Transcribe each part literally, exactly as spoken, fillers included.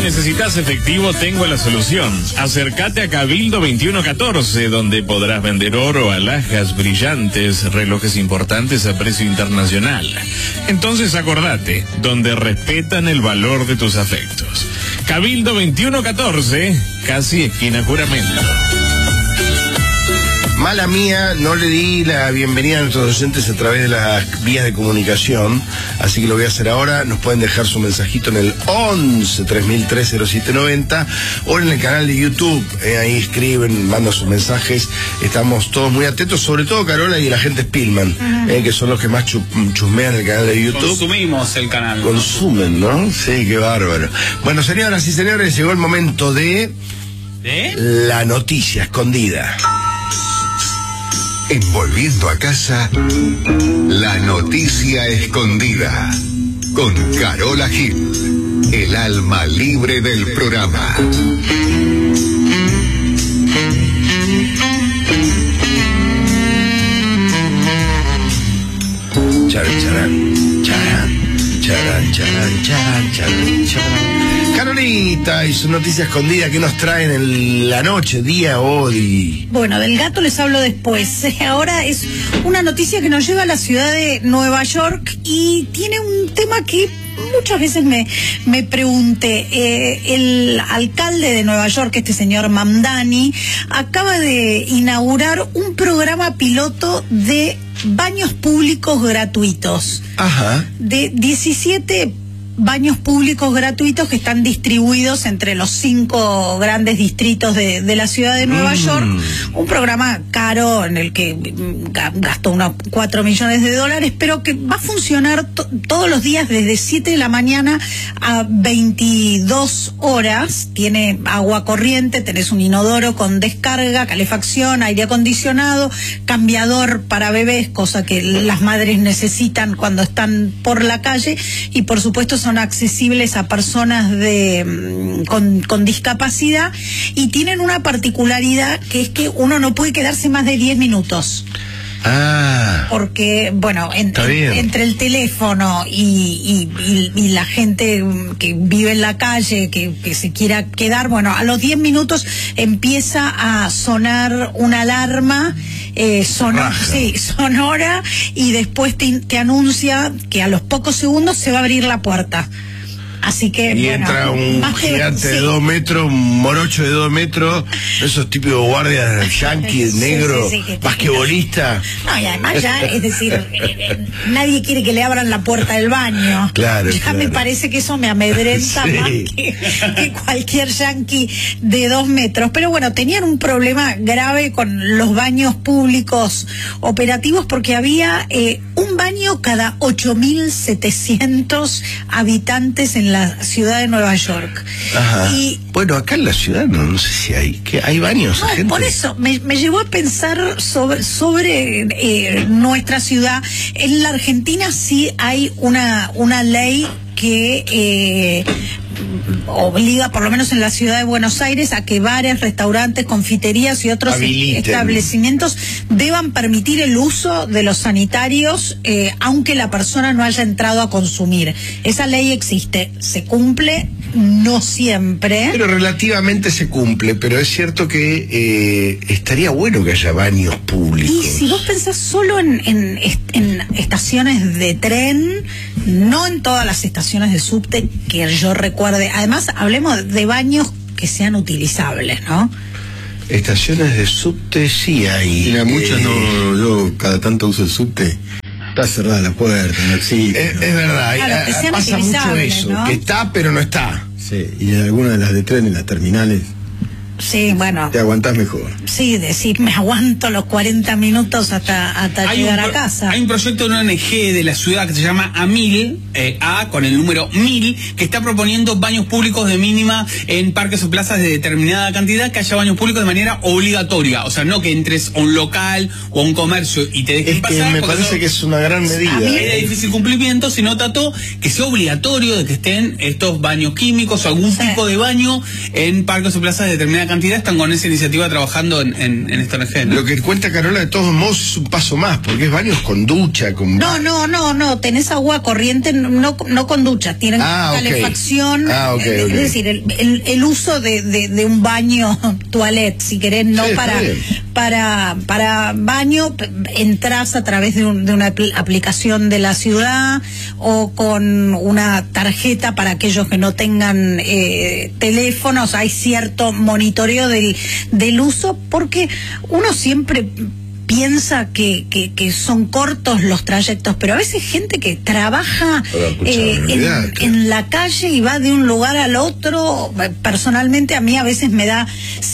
necesitas efectivo, tengo la solución. Acércate a Cabildo veintiuno catorce, donde podrás vender oro, alhajas brillantes, relojes importantes a precio internacional. Entonces acordate, donde respetan el valor de tus afectos. Cabildo veintiuno catorce, casi esquina Juramento. Mala mía, no le di la bienvenida a nuestros docentes a través de las vías de comunicación, así que lo voy a hacer ahora. Nos pueden dejar su mensajito en el once, tres mil tres, cero siete noventa o en el canal de YouTube, eh, ahí escriben, mandan sus mensajes. Estamos todos muy atentos, sobre todo Carola y la gente Spillman, uh-huh. eh, que son los que más chu chusmean el canal de YouTube. Consumimos el canal. Consumen, ¿no? Sí, qué bárbaro. Bueno, señoras y señores, llegó el momento de... ¿De? La noticia escondida. Envolviendo a casa, la noticia escondida, con Carola Gil, el alma libre del programa. Charan, charan, charan, charan, charan, charan, charan, charan. Carolita y su noticia escondida, que nos traen en la noche, día, hoy. Bueno, del gato les hablo después. Ahora es una noticia que nos lleva a la ciudad de Nueva York y tiene un tema que muchas veces me, me pregunté. Eh, el alcalde de Nueva York, este señor Mamdani, acaba de inaugurar un programa piloto de baños públicos gratuitos. Ajá. De diecisiete baños públicos gratuitos que están distribuidos entre los cinco grandes distritos de, de la ciudad de Nueva mm. York. Un programa caro en el que gastó unos cuatro millones de dólares, pero que va a funcionar todos los días desde siete de la mañana a veintidós horas. Tiene agua corriente, tenés un inodoro con descarga, calefacción, aire acondicionado, cambiador para bebés, cosa que las madres necesitan cuando están por la calle, y por supuesto son accesibles a personas de con, con discapacidad, y tienen una particularidad que es que uno no puede quedarse más de diez minutos. Ah, porque, bueno, en, en, entre el teléfono y, y, y, y la gente que vive en la calle, que, que se quiera quedar, bueno, a los diez minutos empieza a sonar una alarma eh, sonora, sí, sonora, y después te, te anuncia que a los pocos segundos se va a abrir la puerta. Así que, y bueno, entra un gigante de, sí. de dos metros, un morocho de dos metros, esos típicos guardias yanquis, negro, sí, sí, sí, basquetbolista. No, y además ya, es decir, eh, nadie quiere que le abran la puerta del baño. Claro. Ya claro. me parece que eso me amedrenta sí. más que, que cualquier yanqui de dos metros. Pero bueno, tenían un problema grave con los baños públicos operativos, porque había eh, un baño cada ocho mil setecientos habitantes en la ciudad de Nueva York. Ajá. Y bueno, acá en la ciudad no, no sé si hay, que hay baños. No, gente. Por eso me, me llevó a pensar sobre, sobre eh, nuestra ciudad. En la Argentina sí hay una, una ley que eh, obliga, por lo menos en la ciudad de Buenos Aires, a que bares, restaurantes, confiterías y otros habiliten. establecimientos deban permitir el uso de los sanitarios, eh, aunque la persona no haya entrado a consumir. Esa ley existe, se cumple, no siempre. Pero relativamente se cumple, pero es cierto que eh, estaría bueno que haya baños públicos. Y si vos pensás solo en, en, en estaciones de tren, no en todas las estaciones de subte que yo recuerde. Además, hablemos de baños que sean utilizables, ¿no? Estaciones de subte sí hay. Mira, muchas eh... no, yo cada tanto uso el subte. Está cerrada la puerta, no existe. Es, es verdad, claro, que sean pasa mucho eso, ¿no? Que está pero no está. Sí, y en algunas de las de tren, en las terminales, sí, bueno, te aguantás mejor. Sí, decir, me aguanto los cuarenta minutos hasta, hasta llegar a casa. Hay un proyecto de una O N G de la ciudad que se llama AMIL, eh, A con el número mil, que está proponiendo baños públicos de mínima en parques o plazas de determinada cantidad, que haya baños públicos de manera obligatoria. O sea, no que entres a un local o a un comercio y te dejes es pasar. Que me parece que es una gran medida. A mí es de difícil cumplimiento, sino trató que sea obligatorio de que estén estos baños químicos o algún sí. tipo de baño en parques o plazas de determinada cantidad están con esa iniciativa trabajando en, en, en esta O N G, ¿no? Lo que cuenta Carola, de todos modos, es un paso más, porque es baños con ducha, con... No, no, no, no, tenés agua corriente, no, no con ducha, tienen ah, calefacción, okay. Ah, okay, es okay. decir, el, el, el uso de, de, de un baño toilette, si querés, no sí, para, para, para baño, entras a través de, un, de una apl aplicación de la ciudad o con una tarjeta para aquellos que no tengan eh, teléfonos, hay cierto monitoreo del, del uso, porque uno siempre piensa que, que, que son cortos los trayectos, pero a veces gente que trabaja eh, en, en la calle y va de un lugar al otro. Personalmente a mí a veces me da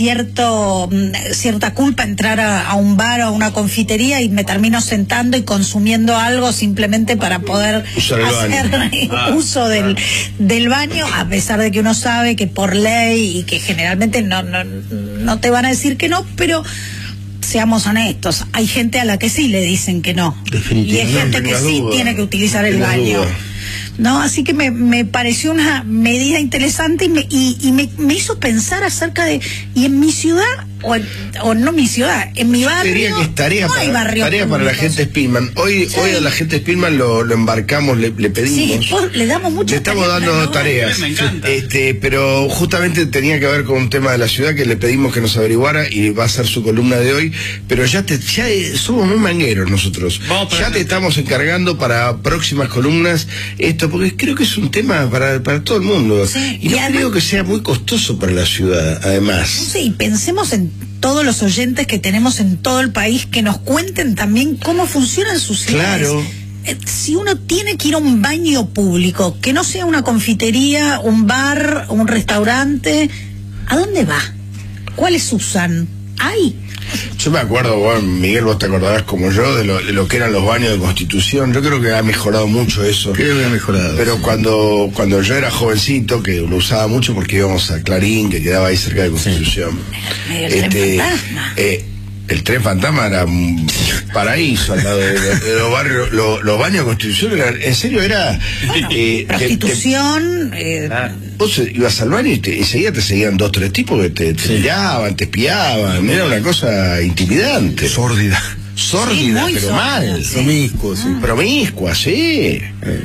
cierto cierta culpa entrar a, a un bar o a una confitería y me termino sentando y consumiendo algo simplemente para poder Usar hacer ah, uso ah. del, del baño, a pesar de que uno sabe que por ley y que generalmente no, no, no te van a decir que no, pero seamos honestos, hay gente a la que sí le dicen que no. Y hay gente que sí duda, tiene que utilizar el baño. Duda. No, así que me, me pareció una medida interesante y, me, y, y me, me hizo pensar acerca de, y en mi ciudad, o, en, o no mi ciudad, en mi barrio, diría que es tarea, no hay para, barrios tarea para la gente Spillman. Hoy, sí. hoy a la gente Spillman lo, lo embarcamos, le, le pedimos. Sí, pues, le damos muchas Le estamos tareas, dando ¿no? tareas. Me encanta. Este, pero justamente tenía que ver con un tema de la ciudad que le pedimos que nos averiguara y va a ser su columna de hoy. Pero ya te, ya eh, somos muy mangueros nosotros. Vamos, ya te estamos encargando para próximas columnas esto, porque creo que es un tema para, para todo el mundo. Sí, y no y además, creo que sea muy costoso para la ciudad, además. Sí, pensemos en todos los oyentes que tenemos en todo el país, que nos cuenten también cómo funcionan sus ciudades. Claro. Eh, Si uno tiene que ir a un baño público, que no sea una confitería, un bar, un restaurante, ¿a dónde va? ¿Cuáles usan? ¿Hay? Yo me acuerdo, bueno, Miguel, vos te acordarás como yo de lo, de lo que eran los baños de Constitución. Yo creo que ha mejorado mucho eso. Creo que ha mejorado. Pero sí. cuando cuando yo era jovencito, que lo usaba mucho porque íbamos a Clarín, que quedaba ahí cerca de Constitución. Sí. El tren fantasma. Eh, el tren fantasma era un paraíso al lado de, de, de los barrios. Lo, los baños de Constitución, eran, en serio, era... Bueno, eh, prostitución... Te, eh, ah, vos ibas al baño y te, enseguida te seguían dos, tres tipos que te, te sí. miraban, te espiaban. Era una cosa intimidante. Sórdida. Sórdida, sí, pero sórdida, mal. sí. Promiscuo, sí. Promiscua, sí. Eh,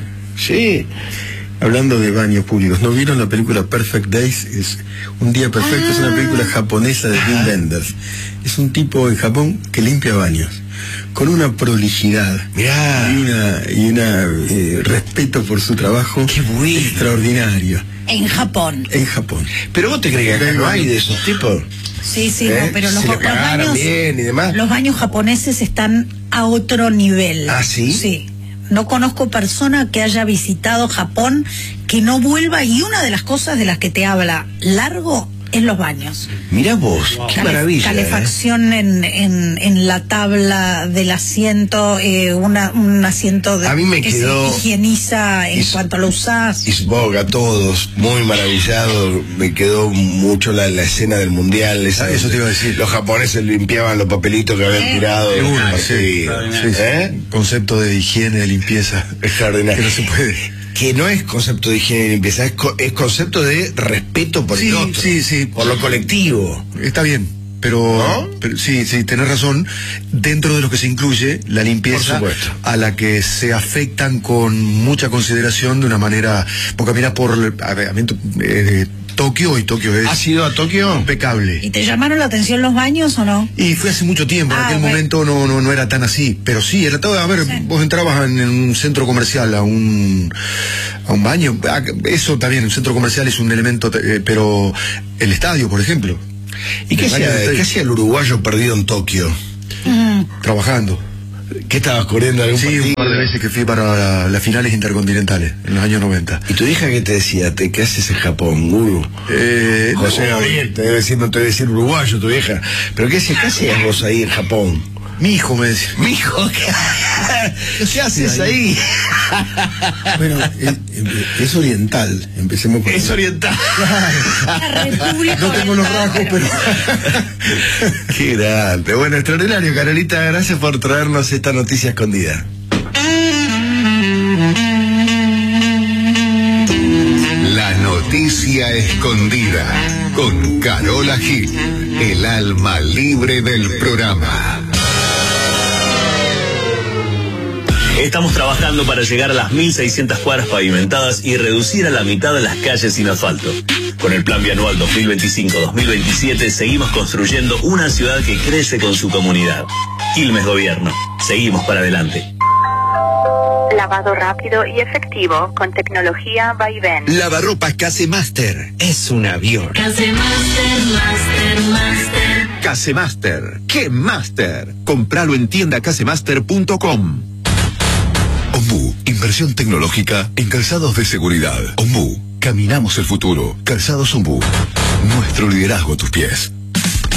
sí. Hablando de baños públicos, ¿no vieron la película Perfect Days? Es Un día perfecto, ah. es una película japonesa de Wim Wenders. Es un tipo en Japón que limpia baños con una prolijidad. Mirá. y una y una eh, respeto por su trabajo. Qué bueno. Extraordinario. En Japón. En Japón. Pero vos te crees que acá no hay de esos tipos. Sí, sí, ¿Eh? no, pero los, si los baños bien y demás. los baños japoneses están a otro nivel. ¿Ah, sí? Sí. No conozco persona que haya visitado Japón que no vuelva, y una de las cosas de las que te habla largo en los baños. Mirá vos, Wow. qué Cale maravilla. Calefacción ¿eh? en, en, en la tabla del asiento, eh, una, un asiento de, a mí me que quedó, se higieniza en is, cuanto lo usás. Isbog, a todos, muy maravillado. Me quedó mucho la, la escena del mundial. Esa, ah, eso te iba a decir. Los japoneses limpiaban los papelitos que habían ¿Eh? tirado. De una, sí, sí, sí, sí. ¿Eh? Concepto de higiene, de limpieza. Extraordinario. Que no se puede. Que no es concepto de higiene y limpieza, es, co es concepto de respeto por sí, el otro, sí, sí. por lo colectivo. Está bien, pero, ¿no? pero sí, sí, tenés razón. Dentro de lo que se incluye la limpieza, a la que se afectan con mucha consideración de una manera, porque mira por a ver, eh, Tokio, y Tokio es... ¿Has ido a Tokio? Impecable. ¿Y te llamaron la atención los baños o no? Y fue hace mucho tiempo, ah, en aquel bueno. momento no, no, no era tan así, pero sí, era todo, a ver, sí. Vos entrabas en, en un centro comercial, a un, a un baño, eso también, un centro comercial es un elemento, eh, pero el estadio, por ejemplo. ¿Y qué hacía, ¿qué hacía el uruguayo perdido en Tokio? Mm. Trabajando. ¿Qué estabas corriendo algún sí, partido? un par de veces que fui para la, las finales intercontinentales, en los años noventa. ¿Y tu hija qué te decía? ¿Te, ¿Qué haces en Japón, Guru? Eh, José no, Gabriel, te debe decir, no te debe decir uruguayo tu vieja. ¿Pero qué hacías, qué hacías vos ahí en Japón? Mi hijo me decía. Mi hijo, ¿qué, ¿qué haces ahí? Bueno, es, es oriental, empecemos por... Es oriental. La República no tengo los rasgos, pero... Qué grande. Bueno, extraordinario, Carolita, gracias por traernos esta noticia escondida. La noticia noticia escondida con Carola Gil, el alma libre del programa. Estamos trabajando para llegar a las mil seiscientas cuadras pavimentadas y reducir a la mitad de las calles sin asfalto. Con el Plan Bianual dos mil veinticinco a dos mil veintisiete seguimos construyendo una ciudad que crece con su comunidad. Quilmes Gobierno. Seguimos para adelante. Lavado rápido y efectivo con tecnología Vaivén. Lavarropas Casemaster. Es un avión. Casemaster, Master, Master. Casemaster. ¡Qué Master! Compralo en tienda casemaster punto com. Ombú, inversión tecnológica en calzados de seguridad. Ombú, caminamos el futuro. Calzados Ombú, nuestro liderazgo a tus pies.